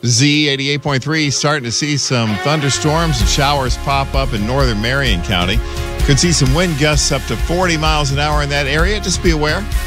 Z88.3 starting to see some thunderstorms and showers pop up in northern Marion County. Could see some wind gusts up to 40 miles an hour in that area. Just be aware.